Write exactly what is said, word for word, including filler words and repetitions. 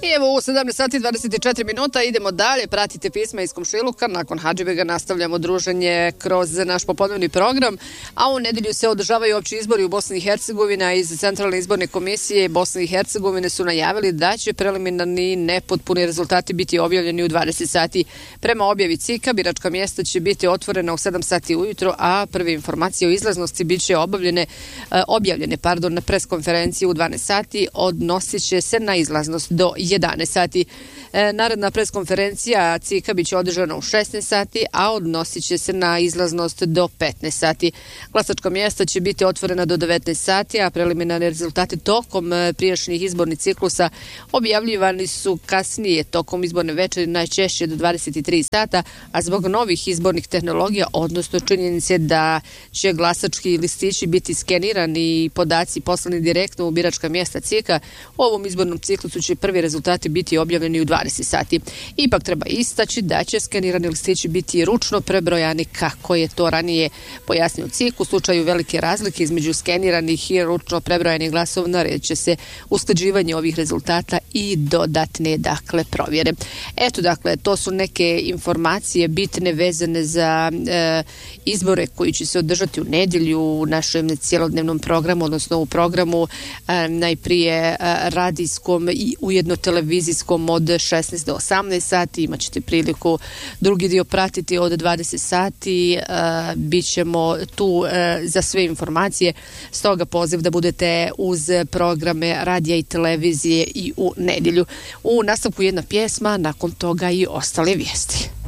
I evo u sedamnaest sati i dvadeset četiri minuta idemo dalje, pratite pisma iz komšiluka, nakon Hadžibega nastavljamo druženje kroz naš popodnevni program, a u nedelju se održavaju opći izbori u Bosni i Hercegovini, a iz Centralne izborne komisije Bosne i Hercegovine su najavili da će preliminarni nepotpuni rezultati biti objavljeni u dvadeset sati. Prema objavi C I K-a, biračka mjesta će biti otvorena u sedam sati ujutro, a prve informacije o izlaznosti bit će obavljene, objavljene pardon, na preskonferenciji u dvanaest sati, odnosit će se na izlaznost do jedanaest sati. E, naredna preskonferencija C I K-a biće održana u šesnaest sati, a odnosit će se na izlaznost do petnaest sati. Glasačka mjesta će biti otvorena do devetnaest sati, a preliminarni rezultati tokom prijašnjih izbornih ciklusa objavljivani su kasnije tokom izborne večeri, najčešće do dvadeset tri sata, a zbog novih izbornih tehnologija, odnosno činjenice da će glasački listići biti skenirani i podaci poslani direktno u biračka mjesta C I K-a, u ovom izbornom ciklusu će prvi rezultati biti objavljeni u dvadeset sati. Ipak treba istaći da će skenirani listići biti ručno prebrojani kako je to ranije pojasnio C I K. U slučaju velike razlike između skeniranih i ručno prebrojanih glasova naredit će se usklađivanje ovih rezultata i dodatne dakle provjere. Eto dakle, to su neke informacije bitne vezane za e, izbore koji će se održati u nedjelju u našem cjelodnevnom programu, odnosno u programu e, najprije e, radijskom i ujedno televizijskom od šesnaest do osamnaest sati. Imaćete priliku drugi dio pratiti od dvadeset sati. E, Bićemo tu e, za sve informacije. Stoga poziv da budete uz programe radija i televizije i u nedjelju. U nastavku jedna pjesma, nakon toga i ostale vijesti.